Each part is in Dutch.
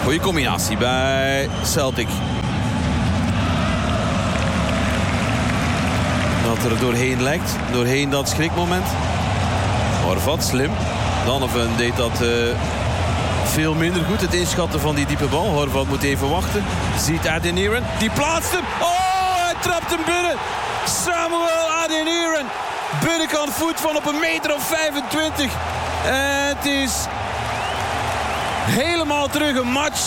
Goeie combinatie bij Celtic. Dat er doorheen lijkt. Doorheen dat schrikmoment. Horvat, slim. Donovan deed dat veel minder goed. Het inschatten van die diepe bal. Horvat moet even wachten. Ziet Adeniran. Die plaatst hem. Oh, hij trapt hem binnen. Samuel Adeniran. Binnenkant voet van op 1,25 meter. En het is helemaal terug een match.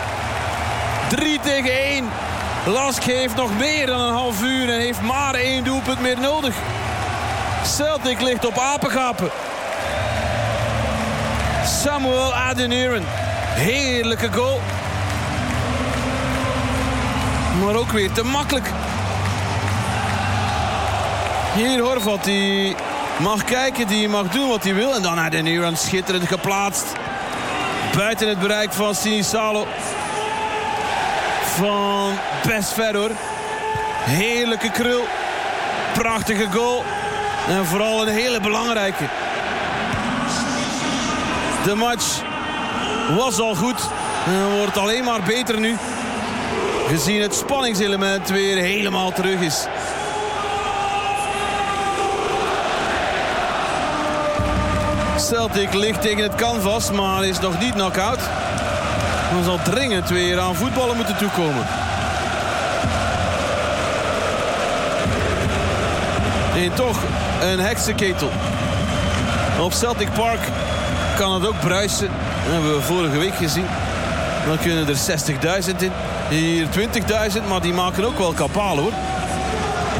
3-1. Lask heeft nog meer dan een half uur en heeft maar 1 doelpunt meer nodig. Celtic ligt op apengapen. Samuel Adeniran. Heerlijke goal. Maar ook weer te makkelijk. Hier Horvat, die mag kijken, die mag doen wat hij wil. En dan Adeniran schitterend geplaatst. Buiten het bereik van Sinisalo. Van best ver hoor. Heerlijke krul. Prachtige goal. En vooral een hele belangrijke. De match was al goed. En wordt alleen maar beter nu. Gezien het spanningselement weer helemaal terug is. Celtic ligt tegen het canvas, maar is nog niet knock-out. Dan zal dringend weer aan voetballen moeten toekomen. En toch een heksenketel. Op Celtic Park kan het ook bruisen. Dat hebben we vorige week gezien. Dan kunnen er 60.000 in. Hier 20.000, maar die maken ook wel kapaal hoor.